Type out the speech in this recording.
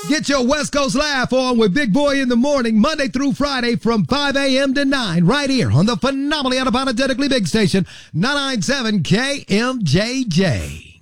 Get your West Coast laugh on with Big Boy in the morning, Monday through Friday from 5 a.m. to 9, right here on the phenomenally unapologetically big station, 997 KMJJ.